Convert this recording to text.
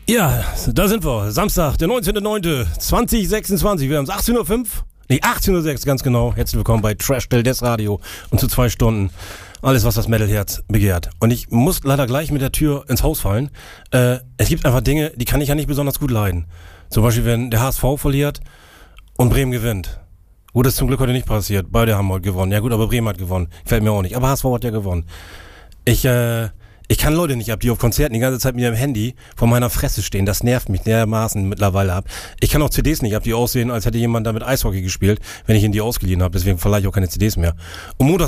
Ja, da sind wir. Samstag, der 19.09.2026. Wir haben es 18.05 Uhr. Nee, 18.06 Uhr, ganz genau. Herzlich willkommen bei Trash Del Des Radio. Und zu 2 Stunden alles, was das Metalherz begehrt. Und ich muss leider gleich mit der Tür ins Haus fallen. Es gibt einfach Dinge, die kann ich ja nicht besonders gut leiden. Zum Beispiel, wenn der HSV verliert und Bremen gewinnt. Gut, das ist zum Glück heute nicht passiert. Beide haben heute gewonnen. Ja gut, aber Bremen hat gewonnen. Gefällt mir auch nicht. Aber HSV hat ja gewonnen. Ich kann Leute nicht ab, die auf Konzerten die ganze Zeit mit ihrem Handy vor meiner Fresse stehen. Das nervt mich dermaßen mittlerweile ab. Ich kann auch CDs nicht ab, die aussehen, als hätte jemand damit Eishockey gespielt, wenn ich ihnen die ausgeliehen habe. Deswegen verleihe ich auch keine CDs mehr. Und Montag